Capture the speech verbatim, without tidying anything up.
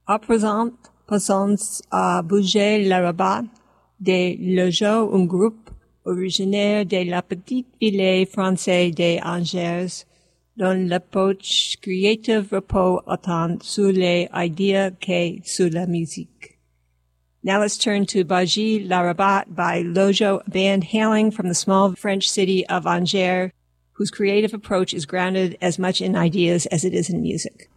À présent, passons à bouger la rabat de Lojo, un groupe originaire de la petite ville française de Angers, dont l'approche creative repose autant sur les idées que sur la musique. Now let's turn to Bouger la Rabat by Lojo, a band hailing from the small French city of Angers, whose creative approach is grounded as much in ideas as it is in music.